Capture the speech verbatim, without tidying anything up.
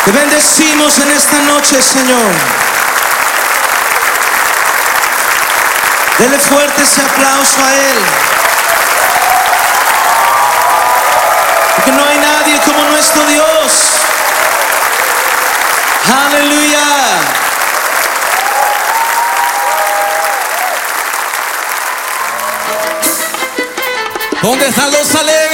Te bendecimos en esta noche, Señor. Dele fuerte ese aplauso a Él. Porque no hay nadie como nuestro Dios. Aleluya. ¿Dónde están los aleluya?